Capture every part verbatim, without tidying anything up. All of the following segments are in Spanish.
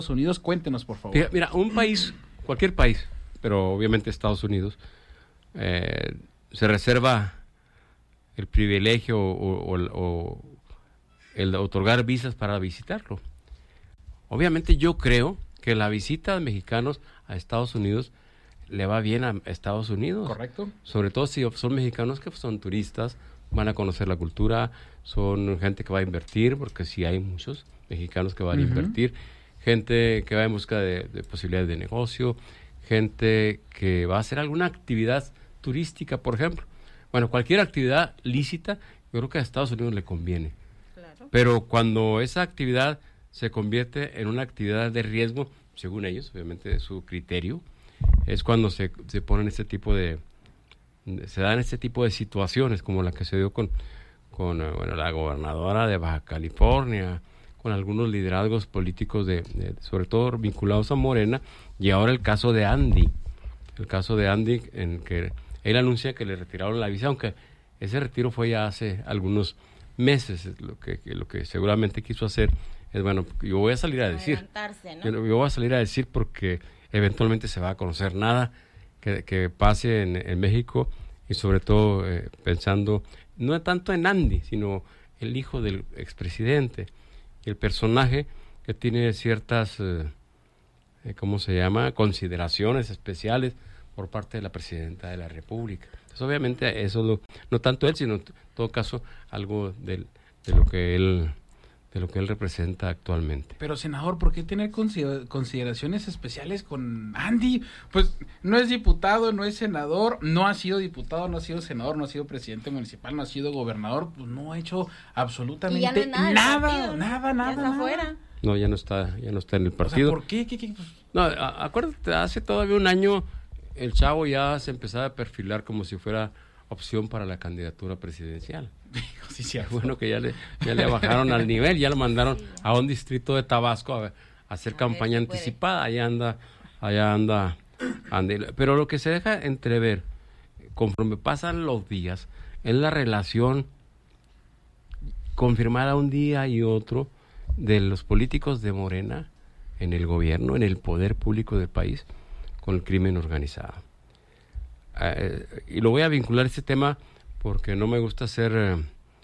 Unidos, cuéntenos, por favor. Mira, mira, un país, cualquier país, pero obviamente Estados Unidos, eh, se reserva el privilegio o, o, o el otorgar visas para visitarlo. Obviamente yo creo que la visita de mexicanos a Estados Unidos le va bien a Estados Unidos. Correcto. Sobre todo si son mexicanos que son turistas, van a conocer la cultura, son gente que va a invertir, porque sí hay muchos mexicanos que van uh-huh. a invertir, gente que va en busca de, de posibilidades de negocio, gente que va a hacer alguna actividad turística, por ejemplo. Bueno, cualquier actividad lícita, yo creo que a Estados Unidos le conviene. Claro. Pero cuando esa actividad se convierte en una actividad de riesgo, según ellos, obviamente de su criterio, es cuando se, se ponen este tipo de, se dan este tipo de situaciones, como la que se dio con, con bueno, la gobernadora de Baja California, con algunos liderazgos políticos, de, de sobre todo vinculados a Morena, y ahora el caso de Andy, el caso de Andy, en que él anuncia que le retiraron la visa, aunque ese retiro fue ya hace algunos meses. Lo que, lo que seguramente quiso hacer es, bueno, yo voy a salir a decir, ¿no? yo, yo voy a salir a decir porque eventualmente se va a conocer nada que, que pase en, en México, y sobre todo eh, pensando no tanto en Andy, sino el hijo del expresidente, el personaje que tiene ciertas, eh, eh, ¿cómo se llama?, consideraciones especiales por parte de la presidenta de la República. Entonces, obviamente, eso lo, no tanto él, sino en todo caso algo del, de lo que él de lo que él representa actualmente. Pero, senador, ¿por qué tener consider- consideraciones especiales con Andy? Pues no es diputado, no es senador, no ha sido diputado, no ha sido senador, no ha sido presidente municipal, no ha sido gobernador, pues no ha hecho absolutamente no nada, nada, partido, nada, nada, ya está nada. Afuera. No, ya no está, ya no está en el partido. O sea, ¿por qué? ¿Qué, qué? Pues... No, a, acuérdate, hace todavía un año el chavo ya se empezaba a perfilar como si fuera opción para la candidatura presidencial. Sí, sí, bueno, que ya le, ya le bajaron al nivel, ya lo mandaron sí, a un distrito de Tabasco a, a hacer a campaña anticipada. Allá anda, allá anda, anda. Pero lo que se deja entrever, conforme pasan los días, es la relación confirmada un día y otro de los políticos de Morena en el gobierno, en el poder público del país, con el crimen organizado. Eh, y lo voy a vincular a este tema porque no me gusta hacer eh,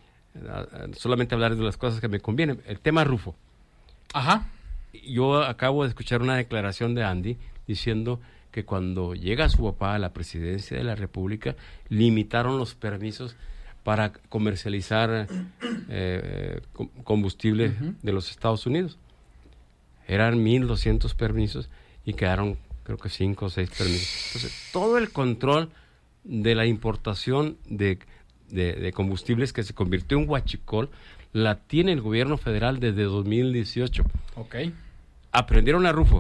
solamente hablar de las cosas que me convienen. El tema Rufo. Ajá. Yo acabo de escuchar una declaración de Andy diciendo que cuando llega su papá a la presidencia de la República, limitaron los permisos para comercializar eh, combustible uh-huh. de los Estados Unidos. Eran mil doscientos permisos y quedaron creo que cinco o seis permisos. Entonces, todo el control de la importación de, de, de combustibles que se convirtió en huachicol la tiene el gobierno federal desde dos mil dieciocho. Ok. Aprendieron a Rufo,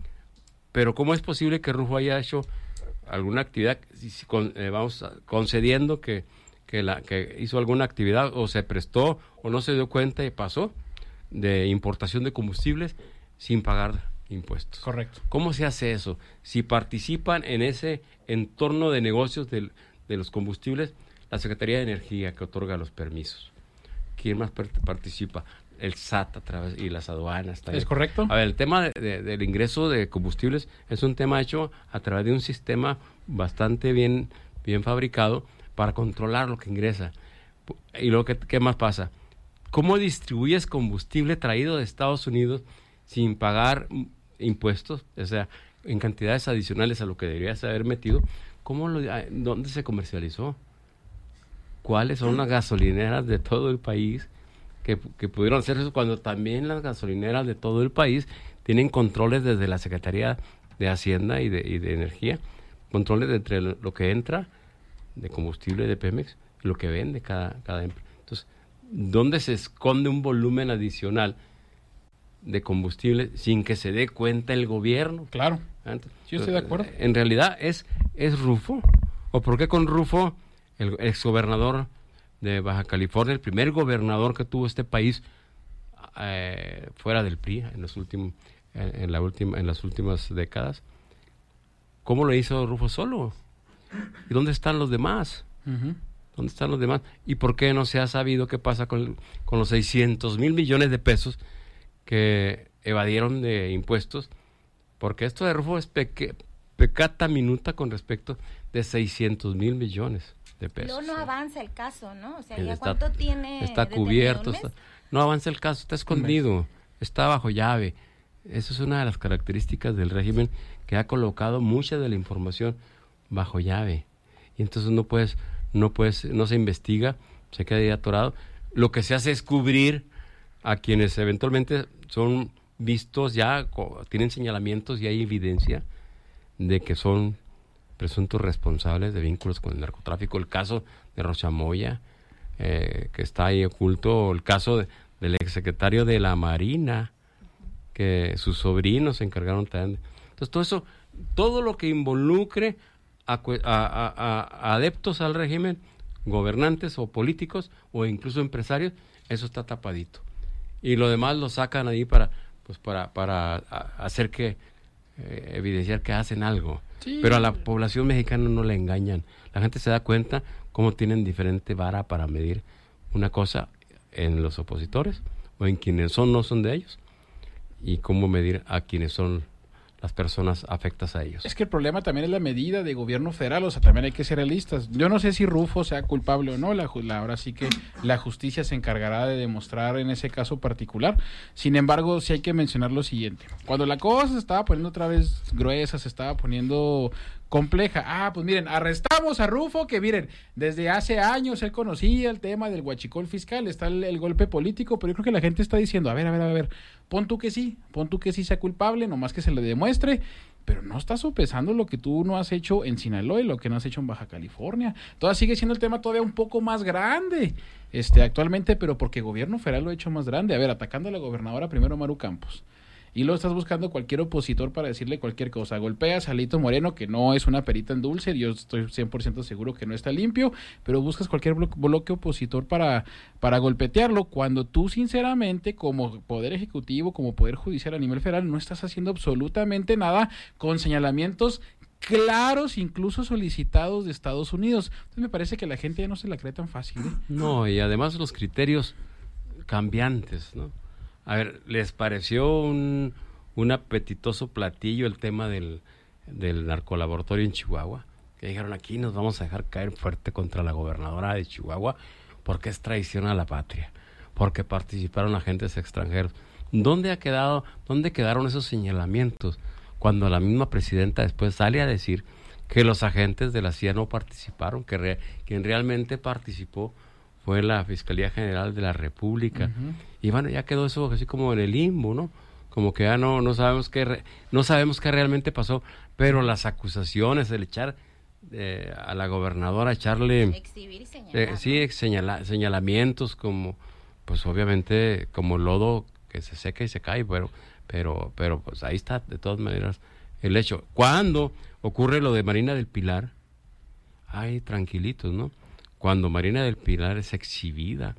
pero ¿cómo es posible que Rufo haya hecho alguna actividad, si, si con, eh, vamos a, concediendo que, que, la, que hizo alguna actividad o se prestó o no se dio cuenta y pasó de importación de combustibles sin pagar impuestos? Correcto. ¿Cómo se hace eso? Si participan en ese entorno de negocios de, de los combustibles, la Secretaría de Energía, que otorga los permisos. ¿Quién más participa? El S A T a través y las aduanas también. ¿Es correcto? A ver, el tema de, de, del ingreso de combustibles es un tema hecho a través de un sistema bastante bien, bien fabricado para controlar lo que ingresa. Y lo que ¿qué más pasa? ¿Cómo distribuyes combustible traído de Estados Unidos sin pagar impuestos, o sea, en cantidades adicionales a lo que deberías haber metido? ¿Cómo lo, ¿Dónde se comercializó? ¿Cuáles son las gasolineras de todo el país que, que pudieron hacer eso, cuando también las gasolineras de todo el país tienen controles desde la Secretaría de Hacienda y de, y de Energía, controles de entre lo que entra de combustible de Pemex y lo que vende cada, cada empresa? Entonces, ¿dónde se esconde un volumen adicional de combustible sin que se dé cuenta el gobierno? Claro. Entonces, yo estoy de acuerdo. En realidad, ¿es, es Rufo? ¿O por qué con Rufo, el exgobernador de Baja California, el primer gobernador que tuvo este país eh, fuera del P R I en los últimos, en, en la última, en las últimas décadas, cómo lo hizo Rufo solo? ¿Y dónde están los demás? Uh-huh. ¿Dónde están los demás? ¿Y por qué no se ha sabido qué pasa con, con los seiscientos mil millones de pesos que evadieron de impuestos, porque esto de Rufo es peque, pecata minuta con respecto de seiscientos mil millones de pesos. Luego no avanza el caso, ¿no? O sea, Él ¿ya está, cuánto tiene? Está cubierto, está, no avanza el caso, está escondido, está bajo llave. Esa es una de las características del régimen, que ha colocado mucha de la información bajo llave. Y entonces no puedes, no puedes, no se investiga, se queda ahí atorado. Lo que se hace es cubrir a quienes eventualmente son vistos ya, tienen señalamientos y hay evidencia de que son presuntos responsables de vínculos con el narcotráfico. El caso de Rocha Moya, eh, que está ahí oculto, el caso de, del exsecretario de la Marina, que sus sobrinos se encargaron también. Entonces todo eso, todo lo que involucre a, a, a, a adeptos al régimen, gobernantes o políticos o incluso empresarios, eso está tapadito. Y lo demás lo sacan ahí para, pues para, para hacer que, eh, evidenciar que hacen algo. Sí. Pero a la población mexicana no le engañan. La gente se da cuenta cómo tienen diferente vara para medir una cosa en los opositores o en quienes son no son de ellos, y cómo medir a quienes son las personas afectas a ellos. Es que el problema también es la medida de gobierno federal, o sea, también hay que ser realistas. Yo no sé si Rufo sea culpable o no, la, la, ahora sí que la justicia se encargará de demostrar en ese caso particular. Sin embargo, sí hay que mencionar lo siguiente. Cuando la cosa se estaba poniendo otra vez gruesa, se estaba poniendo compleja. Ah, pues miren, arrestamos a Rufo, que miren, desde hace años él conocía el tema del huachicol fiscal, está el, el golpe político, pero yo creo que la gente está diciendo, a ver, a ver, a ver, pon tú que sí, pon tú que sí sea culpable, nomás que se le demuestre, pero no está sopesando lo que tú no has hecho en Sinaloa y lo que no has hecho en Baja California. Todavía sigue siendo el tema todavía un poco más grande, este, actualmente, pero porque el gobierno federal lo ha hecho más grande. A ver, atacando a la gobernadora primero Maru Campos, y luego estás buscando cualquier opositor para decirle cualquier cosa. Golpeas a Alito Moreno, que no es una perita en dulce, yo estoy cien por ciento seguro que no está limpio, pero buscas cualquier blo- bloque opositor para, para golpetearlo, cuando tú sinceramente, como Poder Ejecutivo, como Poder Judicial a nivel federal, no estás haciendo absolutamente nada con señalamientos claros, incluso solicitados de Estados Unidos. Entonces me parece que la gente ya no se la cree tan fácil, ¿eh? No, y además los criterios cambiantes, ¿no? A ver, ¿les pareció un, un apetitoso platillo el tema del, del narcolaboratorio en Chihuahua? Que dijeron, aquí nos vamos a dejar caer fuerte contra la gobernadora de Chihuahua porque es traición a la patria, porque participaron agentes extranjeros. ¿Dónde ha quedado, dónde quedaron esos señalamientos cuando la misma presidenta después sale a decir que los agentes de la C I A no participaron, que re, quien realmente participó fue la Fiscalía General de la República? Uh-huh. Y bueno, ya quedó eso así como en el limbo, ¿no? Como que ya no, no sabemos qué re, no sabemos qué realmente pasó, pero las acusaciones, el echar eh, a la gobernadora, echarle... Exhibir y señalar. Eh, sí, señala, señalamientos como, pues obviamente, como lodo que se seca y se cae, pero, pero, pero pues ahí está, de todas maneras, el hecho. Cuando ocurre lo de Marina del Pilar, ay, tranquilitos, ¿no? Cuando Marina del Pilar es exhibida,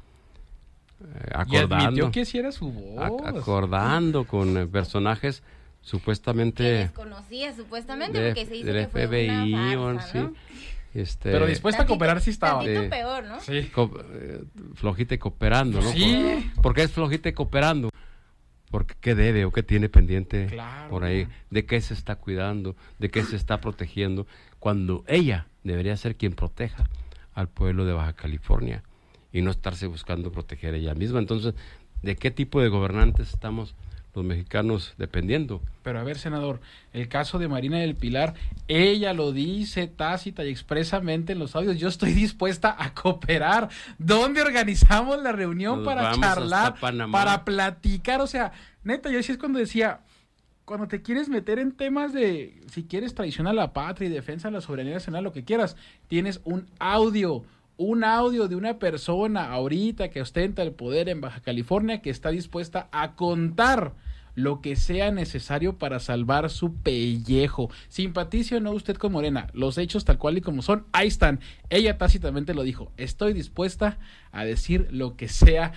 eh, acordando, y admitió que sí era su voz, ac- acordando con eh, personajes supuestamente que desconocía supuestamente de, porque se dice del que fue F B I, una farsa, ¿no? Sí, este, pero dispuesta tantito, a cooperar sí estaba. Tantito eh, peor, ¿no? Sí. Co- eh, flojita y cooperando, ¿no? Sí. ¿Por, ¿Por qué es flojita y cooperando? Porque qué debe o qué tiene pendiente claro, por ahí, de qué se está cuidando, de qué se está protegiendo, cuando ella debería ser quien proteja al pueblo de Baja California y no estarse buscando proteger ella misma. Entonces, ¿de qué tipo de gobernantes estamos los mexicanos dependiendo? Pero a ver, senador, el caso de Marina del Pilar, ella lo dice tácita y expresamente en los audios, yo estoy dispuesta a cooperar. ¿Dónde organizamos la reunión Nos para charlar, para platicar? O sea, neta, yo sí es cuando decía, cuando te quieres meter en temas de, si quieres traición a la patria y defensa de la soberanía nacional, lo que quieras, tienes un audio, un audio de una persona ahorita que ostenta el poder en Baja California que está dispuesta a contar lo que sea necesario para salvar su pellejo. Simpatice o no usted con Morena, los hechos tal cual y como son, ahí están. Ella tácitamente lo dijo, estoy dispuesta a decir lo que sea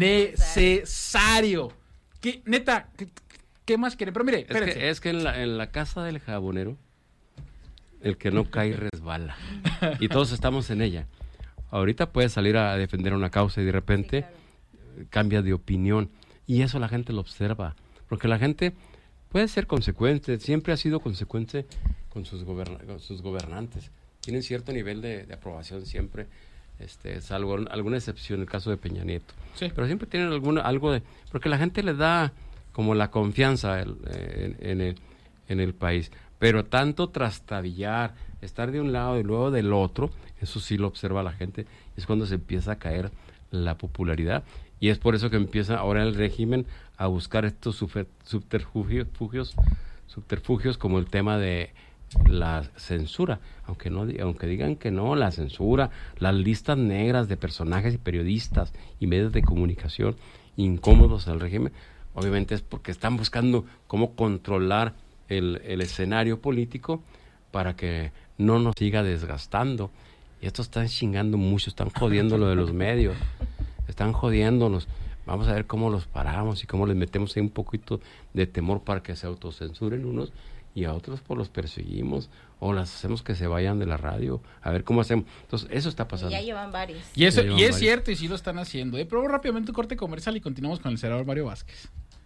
necesario. ¿Qué, neta, qué, qué más quiere? Pero mire, es que, es que en la, en la casa del jabonero, el que no cae resbala. Y todos estamos en ella. Ahorita puedes salir a defender una causa y de repente sí, claro, cambia de opinión. Y eso la gente lo observa. porque la gente puede ser consecuente, siempre ha sido consecuente con sus, goberna- con sus gobernantes. Tienen cierto nivel de, de aprobación siempre, este, salvo alguna excepción, el caso de Peña Nieto. Sí. Pero siempre tienen alguna, algo de... Porque la gente le da como la confianza el, en, en, el, en el país. Pero tanto trastabillar, estar de un lado y luego del otro, eso sí lo observa la gente, es cuando se empieza a caer la popularidad. Y es por eso que empieza ahora el régimen a buscar estos subterfugios, subterfugios como el tema de la censura, aunque no aunque digan que no, la censura, las listas negras de personajes y periodistas y medios de comunicación incómodos al régimen, obviamente es porque están buscando cómo controlar el, el escenario político para que no nos siga desgastando. Y esto están chingando mucho, están jodiendo lo de los medios, están jodiéndonos. Vamos a ver cómo los paramos y cómo les metemos ahí un poquito de temor para que se autocensuren unos y a otros pues los perseguimos o las hacemos que se vayan de la radio, a ver cómo hacemos. Entonces, eso está pasando. Ya llevan varios. Y eso, Ya llevan y es varios. cierto, y sí lo están haciendo. ¿eh? Pero rápidamente un corte comercial y continuamos con el senador Mario Vázquez.